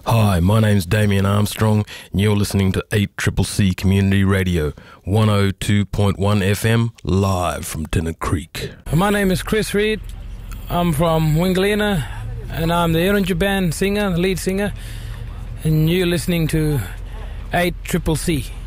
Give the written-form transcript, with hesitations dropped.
Hi, my name's Damien Armstrong, and you're listening to 8CCC Community Radio, 102.1 FM, live from Tennant Creek. My name is Chris Reed. I'm from Wingalina, and I'm the Irunja Band singer, lead singer, and you're listening to 8CCC.